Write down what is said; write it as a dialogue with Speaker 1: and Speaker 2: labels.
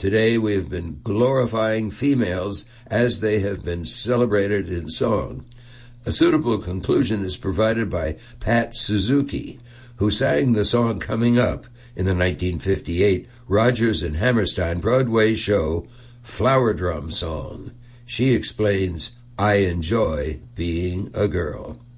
Speaker 1: Today we have been glorifying females as they have been celebrated in song. A suitable conclusion is provided by Pat Suzuki, who sang the song Coming Up in the 1958 Rodgers and Hammerstein Broadway show Flower Drum Song. She explains, "I enjoy being a girl."